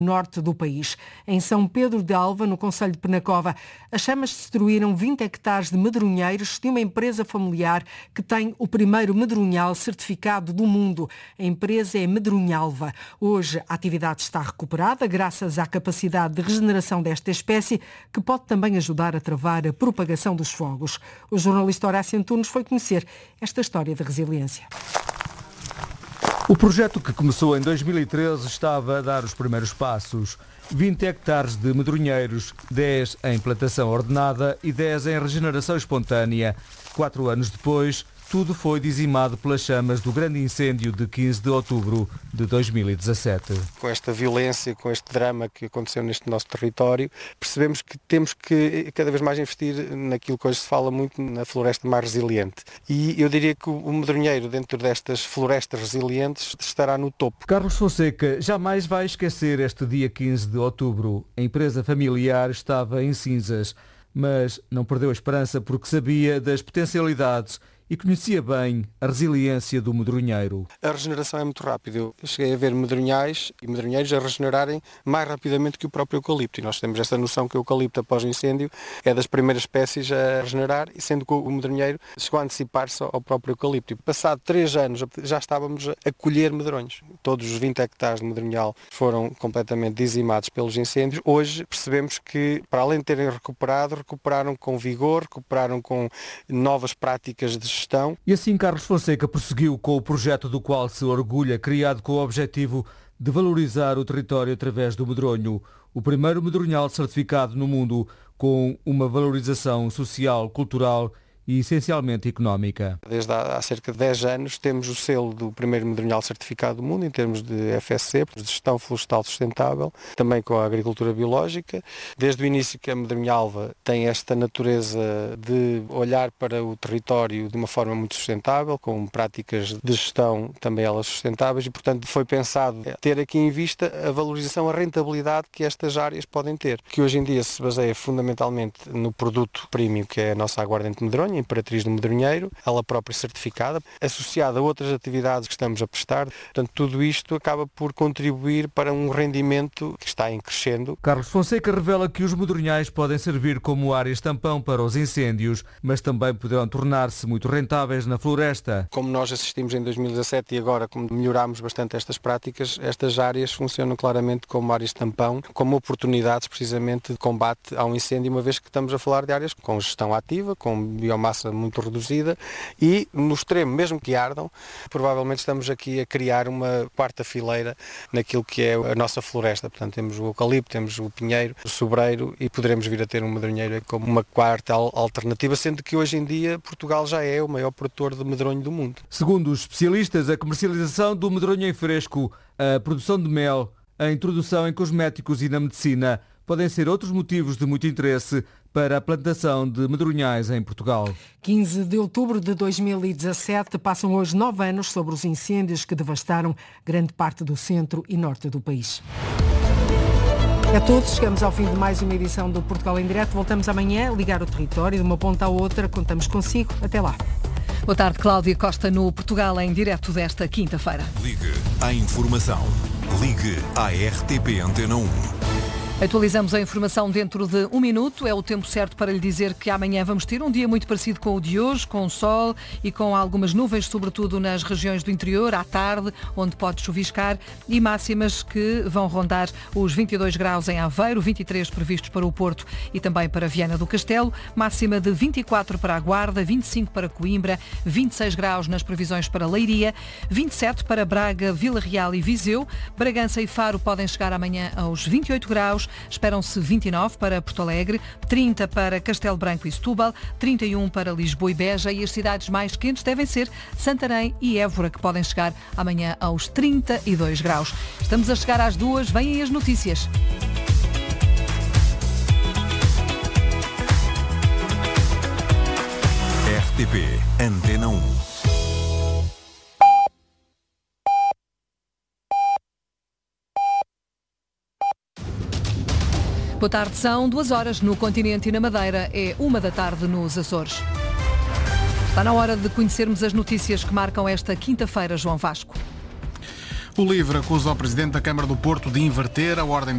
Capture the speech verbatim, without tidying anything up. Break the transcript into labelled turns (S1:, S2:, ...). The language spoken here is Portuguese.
S1: norte do país. Em São Pedro de Alva, no concelho de Penacova, as chamas destruíram vinte hectares de medronheiros de uma empresa familiar que tem o primeiro medronhal certificado do mundo. A empresa é Medronhalva. Hoje a atividade está recuperada graças à capacidade de regeneração desta espécie, que pode também ajudar a travar a propagação dos fogos. O jornalista Horácio Antunes foi conhecer esta história de resiliência.
S2: O projeto, que começou em dois mil e treze, estava a dar os primeiros passos. vinte hectares de medronheiros, dez em plantação ordenada e dez em regeneração espontânea. Quatro anos depois, tudo foi dizimado pelas chamas do grande incêndio de quinze de outubro de dois mil e dezassete.
S3: Com esta violência, com este drama que aconteceu neste nosso território, percebemos que temos que cada vez mais investir naquilo que hoje se fala muito, na floresta mais resiliente. E eu diria que o medronheiro, dentro destas florestas resilientes, estará no topo.
S2: Carlos Fonseca jamais vai esquecer este dia quinze de outubro. A empresa familiar estava em cinzas, mas não perdeu a esperança porque sabia das potencialidades e conhecia bem a resiliência do medronheiro.
S3: A regeneração é muito rápida. Eu cheguei a ver medronhais e medronheiros a regenerarem mais rapidamente que o próprio eucalipto. E nós temos esta noção que o eucalipto, após o incêndio, é das primeiras espécies a regenerar, e sendo que o medronheiro chegou a antecipar-se ao próprio eucalipto. E passado três anos já estávamos a colher medronhos. Todos os vinte hectares de medronhal foram completamente dizimados pelos incêndios. Hoje percebemos que, para além de terem recuperado, recuperaram com vigor, recuperaram com novas práticas de gestão.
S2: E assim Carlos Fonseca prosseguiu com o projeto do qual se orgulha, criado com o objetivo de valorizar o território através do medronho, o primeiro medronhal certificado no mundo com uma valorização social, cultural e essencialmente económica.
S3: Desde há, há cerca de dez anos temos o selo do primeiro medronhal certificado do mundo em termos de F S C, de gestão florestal sustentável, também com a agricultura biológica. Desde o início que a Medronhalva tem esta natureza de olhar para o território de uma forma muito sustentável, com práticas de gestão também elas sustentáveis, e portanto foi pensado ter aqui em vista a valorização, a rentabilidade que estas áreas podem ter, que hoje em dia se baseia fundamentalmente no produto premium, que é a nossa aguardente medronha, Imperatriz do Medronheiro, ela própria certificada, associada a outras atividades que estamos a prestar. Portanto, tudo isto acaba por contribuir para um rendimento que está em crescendo.
S2: Carlos Fonseca revela que os medronhais podem servir como áreas tampão para os incêndios, mas também poderão tornar-se muito rentáveis na floresta.
S3: Como nós assistimos em dois mil e dezassete e agora, como melhorámos bastante estas práticas, estas áreas funcionam claramente como áreas tampão, como oportunidades precisamente de combate ao incêndio, uma vez que estamos a falar de áreas com gestão ativa, com biomassa massa muito reduzida e, no extremo, mesmo que ardam, provavelmente estamos aqui a criar uma quarta fileira naquilo que é a nossa floresta. Portanto, temos o eucalipto, temos o pinheiro, o sobreiro, e poderemos vir a ter um medronheiro como uma quarta alternativa, sendo que hoje em dia Portugal já é o maior produtor de medronho do mundo.
S2: Segundo os especialistas, a comercialização do medronho em fresco, a produção de mel, a introdução em cosméticos e na medicina podem ser outros motivos de muito interesse para a plantação de medronhais em Portugal.
S1: quinze de outubro de dois mil e dezassete, passam hoje nove anos sobre os incêndios que devastaram grande parte do centro e norte do país. É tudo, chegamos ao fim de mais uma edição do Portugal em Direto. Voltamos amanhã a ligar o território de uma ponta à outra. Contamos consigo. Até lá.
S4: Boa tarde, Cláudia Costa, no Portugal em Direto desta quinta-feira.
S5: Ligue à informação. Ligue à R T P Antena um.
S4: Atualizamos a informação dentro de um minuto. É o tempo certo para lhe dizer que amanhã vamos ter um dia muito parecido com o de hoje, com sol e com algumas nuvens, sobretudo nas regiões do interior, à tarde, onde pode chuviscar, e máximas que vão rondar os vinte e dois graus em Aveiro, vinte e três previstos para o Porto e também para Viana do Castelo, máxima de vinte e quatro para a Guarda, vinte e cinco para Coimbra, vinte e seis graus nas previsões para Leiria, vinte e sete para Braga, Vila Real e Viseu. Bragança e Faro podem chegar amanhã aos vinte e oito graus. Esperam-se vinte e nove para Porto Alegre, trinta para Castelo Branco e Setúbal, trinta e um para Lisboa e Beja, e as cidades mais quentes devem ser Santarém e Évora, que podem chegar amanhã aos trinta e dois graus. Estamos a chegar às duas, vêm aí as notícias.
S5: R T P Antena um.
S4: Boa tarde, são duas horas no continente e na Madeira, é uma da tarde nos Açores. Está na hora de conhecermos as notícias que marcam esta quinta-feira, João Vasco.
S6: O LIVRE acusa o Presidente da Câmara do Porto de inverter a ordem